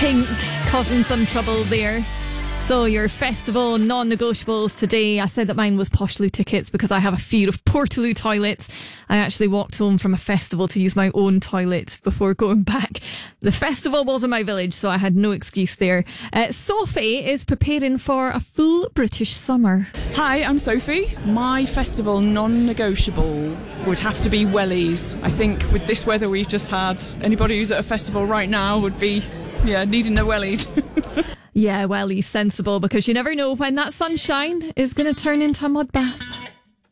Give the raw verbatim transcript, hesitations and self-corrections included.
Pink causing some trouble there. So your festival non-negotiables today, I said that mine was Poshloo tickets because I have a fear of Portaloo toilets. I actually walked home from a festival to use my own toilet before going back. The festival was in my village, so I had no excuse there. Uh, Sophie is preparing for a full British summer. Hi, I'm Sophie. My festival non-negotiable would have to be wellies. I think with this weather we've just had, anybody who's at a festival right now would be, yeah, needing their wellies. Yeah, well, he's sensible because you never know when that sunshine is going to turn into a mud bath.